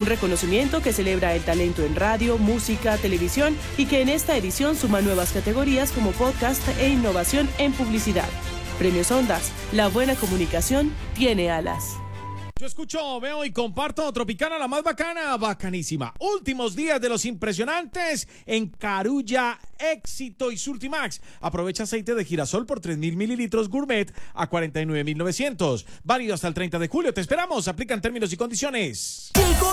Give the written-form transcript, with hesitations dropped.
reconocimiento que celebra el talento en radio, música, televisión y que en esta edición suma nuevas categorías como podcast e innovación en publicidad. Premios Ondas, la buena comunicación tiene alas. Yo escucho, veo y comparto Tropicana, la más bacana, bacanísima. Últimos días de los impresionantes en Carulla, Éxito y Surtimax. Aprovecha aceite de girasol por 3.000 mililitros gourmet a 49.900. Válido hasta el 30 de julio. Te esperamos. Aplican términos y condiciones.